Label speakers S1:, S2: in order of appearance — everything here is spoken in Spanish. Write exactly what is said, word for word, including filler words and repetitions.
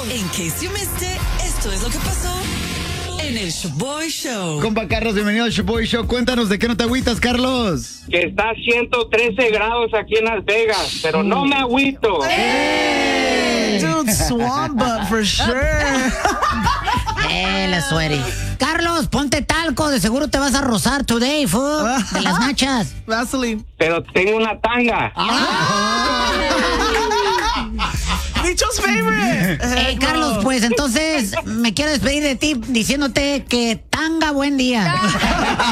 S1: In case you missed it, esto es lo que pasó en el Shoboy Show.
S2: Compa Carlos, bienvenido al Shoboy Show. Cuéntanos de qué no te agüitas, Carlos.
S3: Que está a ciento trece grados aquí en Las Vegas, pero no me agüito.
S4: Hey, dude, swamp butt for sure.
S5: Eh, la sueri. Carlos, ponte talco, de seguro te vas a rozar today, fool, de las nachas.
S4: Vaseline.
S3: Pero tengo una tanga.
S4: Nicho's favorite.
S5: Eh, Carlos, pues entonces me quiero despedir de ti diciéndote que tanga buen día.